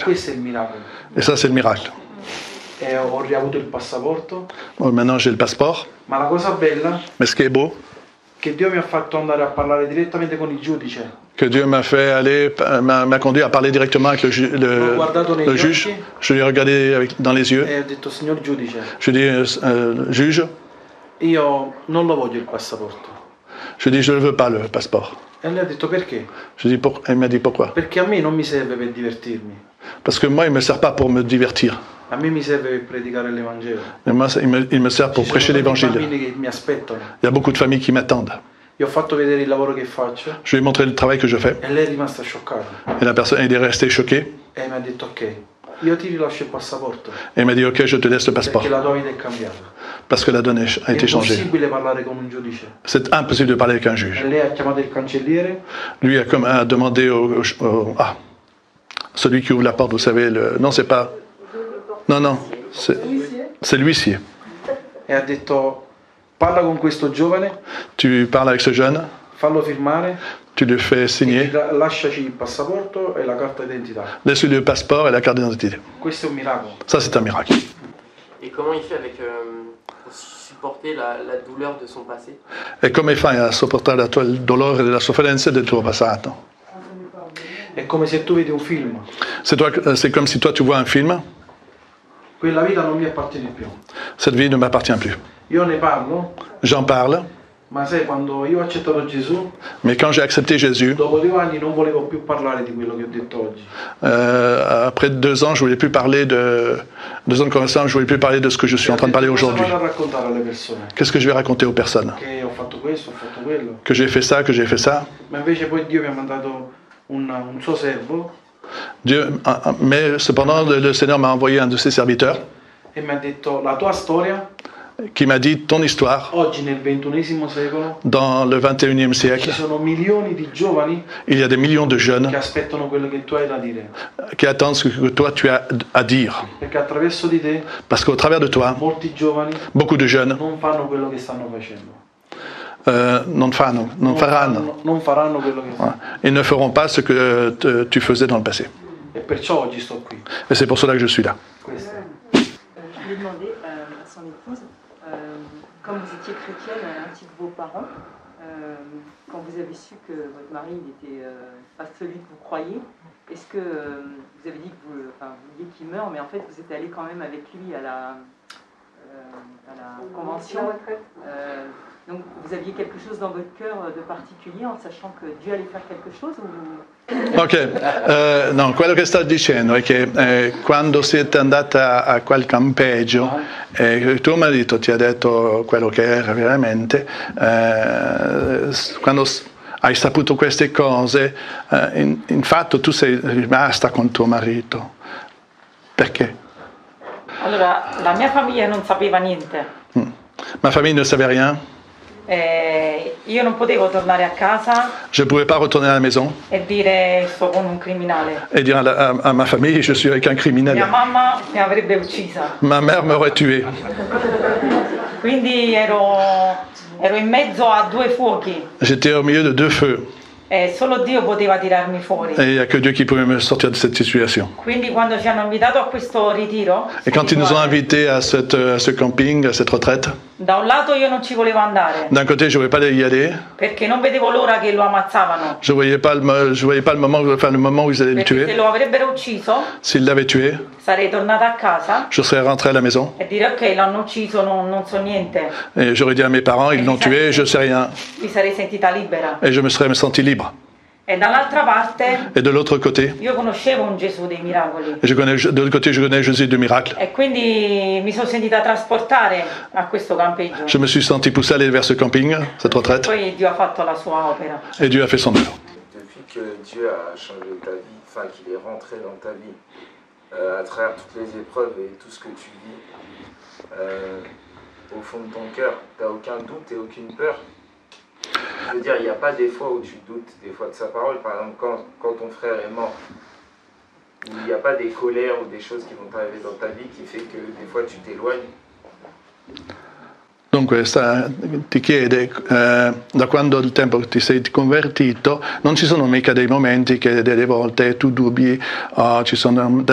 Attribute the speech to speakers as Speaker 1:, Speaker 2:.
Speaker 1: miracle.
Speaker 2: Questo è il miracolo.
Speaker 1: Et ça, c'est le miracle.
Speaker 2: E ho riavuto il passaporto.
Speaker 1: Bon, maintenant, j'ai le passeport.
Speaker 2: Ma la cosa bella
Speaker 1: Mais ce qui est beau,
Speaker 2: è che Dio mi ha fatto andare a parlare direttamente con il giudice.
Speaker 1: que Dieu m'a fait aller, m'a conduit à parler directement avec
Speaker 2: L'ho guardato negli
Speaker 1: le juge.
Speaker 2: occhi
Speaker 1: Je lui ai regardé dans les yeux.
Speaker 2: e ho detto, signor giudice,
Speaker 1: Je lui ai dit, juge,
Speaker 2: io non lo voglio il passaporto.
Speaker 1: je lui ai dit, je ne veux pas le passeport.
Speaker 2: E lei ha detto perché?
Speaker 1: Je lui ai dit, il m'a dit pourquoi?
Speaker 2: Perché a me non mi serve per divertirmi.
Speaker 1: Parce que moi, il ne me sert pas pour me divertir.
Speaker 2: A me mi serve per predicare l'Evangelo.
Speaker 1: Mais moi, il me sert pour
Speaker 2: Ci
Speaker 1: prêcher
Speaker 2: sono tanti
Speaker 1: l'évangile.
Speaker 2: bambini che mi aspettano.
Speaker 1: Il y a beaucoup de familles qui m'attendent.
Speaker 2: Gli ho fatto vedere il lavoro che faccio
Speaker 1: Je lui ai montré le travail que je fais.
Speaker 2: e lei è rimasta scioccata.
Speaker 1: Et la personne, il est resté choqué.
Speaker 2: E mi ha detto, ok, io ti rilascio il passaporto
Speaker 1: Et il m'a dit, ok, je te laisse le passeport.
Speaker 2: perché la tua vita è cambiata.
Speaker 1: Parce que la donne a
Speaker 2: È
Speaker 1: été changée.
Speaker 2: impossibile parlare con un giudice.
Speaker 1: C'est impossible de parler avec un
Speaker 2: E
Speaker 1: juge.
Speaker 2: lei ha chiamato il cancelliere
Speaker 1: Lui a demandé celui qui ouvre la porte, vous savez, non, c'est pas... Non, c'est l'huissier.
Speaker 2: e ha detto, parla con questo giovane,
Speaker 1: Tu parles avec ce jeune,
Speaker 2: fallo firmare,
Speaker 1: tu le fais signer,
Speaker 2: lasciaci il passaporto e la carta d'identità.
Speaker 1: laisse-lui le passeport et la carte d'identité.
Speaker 2: Questo è un miracolo.
Speaker 1: Ça, c'est un miracle.
Speaker 3: Et comment il fait avec pour supporter la douleur de son passé?
Speaker 1: E come fai a sopportare il dolore e la sofferenza del tuo passato?
Speaker 2: È come se tu vedi un film.
Speaker 1: C'est comme si toi, tu vois un film.
Speaker 2: Quella vita non mi appartiene più.
Speaker 1: Cette vie ne m'appartient plus.
Speaker 2: Io ne parlo,
Speaker 1: J'en parle,
Speaker 2: ma sai, quando io ho accettato Gesù,
Speaker 1: mais quand j'ai accepté Jésus,
Speaker 2: dopo 2 anni non volevo più parlare di quello che ho detto oggi.
Speaker 1: après 2 ans, je voulais plus parler de 2 ans de conversation, je voulais plus parler de ce que je suis en train de parler aujourd'hui.
Speaker 2: Cosa vado a raccontare alle persone?
Speaker 1: Qu'est-ce que je vais raconter aux personnes?
Speaker 2: Che ho fatto questo, ho fatto quello.
Speaker 1: Que j'ai fait ça, que j'ai fait ça.
Speaker 2: Ma invece poi Dio mi ha mandato un suo servo
Speaker 1: Mais cependant, le Seigneur m'a envoyé un de ses serviteurs
Speaker 2: e mi ha detto, la tua storia,
Speaker 1: qui m'a dit ton histoire
Speaker 2: oggi nel XXI secolo,
Speaker 1: dans le 21e
Speaker 2: ci
Speaker 1: siècle.
Speaker 2: sono milioni di giovani
Speaker 1: Il y a des millions de jeunes
Speaker 2: che aspettano quello che tu hai da dire.
Speaker 1: qui attendent ce que toi tu as à dire.
Speaker 2: Perché attraverso di te,
Speaker 1: Parce qu'au travers de toi,
Speaker 2: molti giovani
Speaker 1: beaucoup de jeunes
Speaker 2: non fanno quello che stanno facendo.
Speaker 1: non faranno.
Speaker 2: Non faranno quello che stanno.
Speaker 1: Ils ne feront pas ce que tu faisais dans le passé.
Speaker 2: E perciò oggi sto qui.
Speaker 1: Et c'est pour cela que je suis là.
Speaker 2: Questo.
Speaker 4: Je lui ai demandé à son épouse, quand vous étiez chrétienne, ainsi que vos parents, quand vous avez su que votre mari n'était pas celui que vous croyez, est-ce que vous avez dit que vous vouliez qu'il meure, mais en fait vous êtes allé quand même avec lui à la convention. Donc vous aviez quelque chose dans votre cœur de particolare en sachant che Dio allait faire quelque chose ou...
Speaker 1: Ok, no, quello che sto dicendo è che quando siete andata a quel campeggio, tuo marito ti ha detto quello che era veramente, quando hai saputo queste cose, in fatto tu sei rimasta con tuo marito. Perché?
Speaker 5: Allora, la mia famiglia non sapeva niente.
Speaker 1: Ma famille ne savait rien.
Speaker 5: Io non potevo tornare a casa
Speaker 1: Je ne pouvais pas retourner à la maison
Speaker 5: e dire sto con un criminale.
Speaker 1: et dire à ma famille je suis avec un criminel.
Speaker 5: Mia mamma mi avrebbe uccisa.
Speaker 1: Ma mère m'aurait tué.
Speaker 5: Quindi ero in mezzo a 2 fuochi
Speaker 1: J'étais au milieu de 2 feux.
Speaker 5: e solo Dio poteva tirarmi fuori.
Speaker 1: Et il n'y a que Dieu qui pouvait me sortir de cette situation.
Speaker 5: Quindi quando ci hanno invitato a questo ritiro,
Speaker 1: Et quand ils nous ont invités à ce camping, à cette retraite,
Speaker 5: da un lato io non ci volevo andare
Speaker 1: d'un côté je ne voulais pas y aller,
Speaker 5: perché non vedevo l'ora che lo ammazzavano.
Speaker 1: je voyais pas le moment où ils allaient le
Speaker 5: Perché se
Speaker 1: tuer.
Speaker 5: lo avrebbero ucciso
Speaker 1: S'ils l'avaient tué,
Speaker 5: sarei tornata a casa
Speaker 1: je serais rentré à la maison
Speaker 5: e dire ok, l'hanno ucciso, non so niente.
Speaker 1: et j'aurais dit à mes parents ils l'ont tué, je ne sais rien.
Speaker 5: Mi sarei sentita libera.
Speaker 1: Et je me serais senti libre.
Speaker 5: E dall'altra parte
Speaker 1: Et de l'autre côté,
Speaker 5: io conoscevo un Gesù dei miracoli
Speaker 1: de l'autre côté je connais Jésus de miracle.
Speaker 5: e quindi mi sono sentita trasportare a questo campeggio.
Speaker 1: Je me suis senti poussé à aller vers ce camping, cette retraite,
Speaker 5: Poi Dio ha fatto la sua opera.
Speaker 1: et Dieu a fait son œuvre.
Speaker 3: Depuis que Dieu a changé ta vie, enfin qu'il est rentré dans ta vie, à travers toutes les épreuves et tout ce que tu vis, au fond de ton cœur, tu n'as aucun doute et aucune peur? Je veux dire, il n'y a pas des fois où tu doutes des fois de sa parole, par exemple quand ton frère est mort, il n'y a pas des colères ou des choses qui vont t'arriver dans ta vie qui fait que des fois tu t'éloignes.
Speaker 1: Dunque ti chiede, da quando il tempo che ti sei convertito, non ci sono mica dei momenti che delle volte tu dubbi, ci sono